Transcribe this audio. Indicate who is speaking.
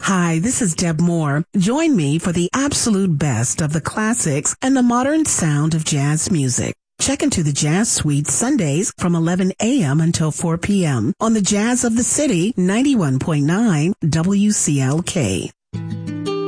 Speaker 1: Hi, this is Deb Moore. Join me for the absolute best of the classics and the modern sound of jazz music. Check into the Jazz Suite Sundays from 11 a.m. until 4 p.m. on the Jazz of the City 91.9 WCLK.